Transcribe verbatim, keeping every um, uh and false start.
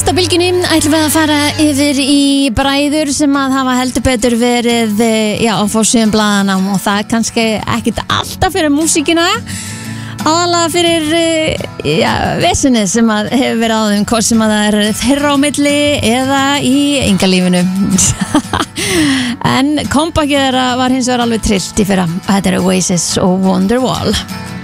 Næst á bylgjunni ætlum við að fara yfir í bræður sem að hafa heldur betur verið já, á fórsíðum blaðana og það er kannski ekkit alltaf fyrir músíkina aðalega fyrir já, vesenið sem að hefur verið á þeim hvort sem að það er þeirra á milli eða í engalífinu en kompakið þeirra var hins vegar alveg trillt í fyrra. Þetta er Oasis og Wonderwall.